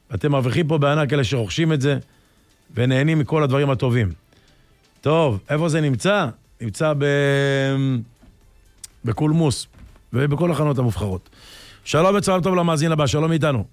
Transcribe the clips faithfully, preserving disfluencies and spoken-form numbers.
אתם מרוויחים פה בענק אלה שרוכשים את זה, ונהנים מכל הדברים הטובים. טוב, איפה זה נמצא? נמצא ב... בקולמוס, ובכל החנות המובחרות. שלום וצהריים טוב למאזין הבא, שלום איתנו.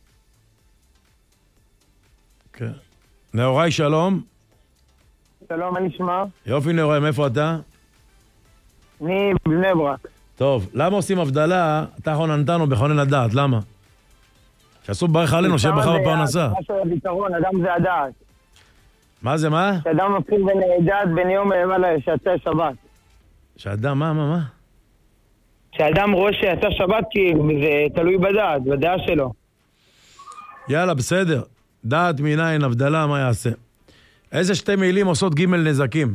כן. נאורי, שלום. שלום, מה נשמע? יופי נאורי, מאיפה אתה? אני בבני ברק. טוב, למה עושים הבדלה, אתה חוננתנו בכונן הדעת, למה? שעשו ברך עלינו, שיהיה בחר בפרנסה. מה של הפתרון, אדם זה הדעת. מה זה, מה? שאדם מבחין בין דעת בין יום למעלה שיצא שבת. שאדם, מה, מה, מה? שאדם רואה שיצא שבת כי זה תלוי בדעת, בדעה שלו. יאללה, בסדר. דעת מניין, הבדלה, מה יעשה? איזה שתי מילים עושות ג' נזקים?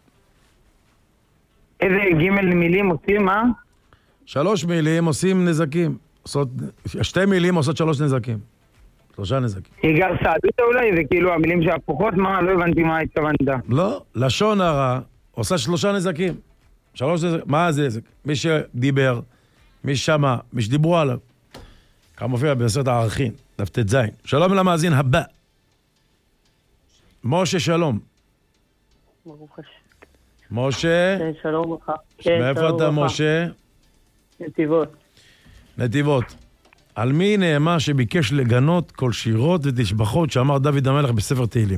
איזה ג' מילים עושים, מה? שלוש מילים עושים נזקים. עושות, שתי מילים עושות שלוש נזקים. שלושה נזקים. יגר סעדות אולי, זה כאילו המילים שהפוכות, מה? לא הבנתי מה התכוונת. לא, לשון הרע עושה שלושה נזקים. שלוש נזקים. מה זה? מי שדיבר, מי ששמע, מי שדיברו עליו. כמה מופיע בסרט הערכים, דף ט"ז. שלום למאזין הבא. משה, שלום. ברוך השם. משה. כן, שלום לך. מאיפה אתה, משה? נתיבות. נתיבות. על מי נאמר שביקש לגנות כל שירות ותשבחות שאמר דוד המלך בספר תהילים?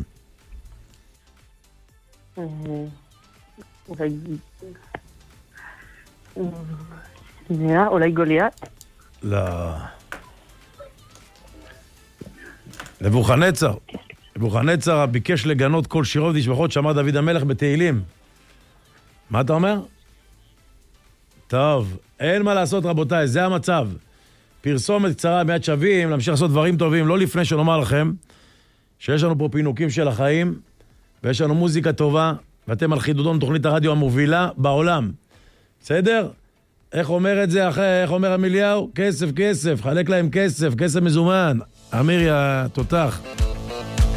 אולי גוליית? לא. נבוכדנצר. נבוכדנצר ביקש לגנות כל שירות ותשבחות שאמר דוד המלך בתהילים. מה אתה אומר? טוב, אין מה לעשות רבותיי, זה המצב. פרסומת קצרה מיד שווים, להמשיך לעשות דברים טובים, לא לפני שנאמר לכם שיש לנו פה פינוקים של החיים, ויש לנו מוזיקה טובה, ואתם על חידודון תוכנית הרדיו המובילה בעולם. בסדר? איך אומר את זה, איך אומר אמיליהו? כסף, כסף, חלק להם כסף, כסף מזומן. אמירי התותח.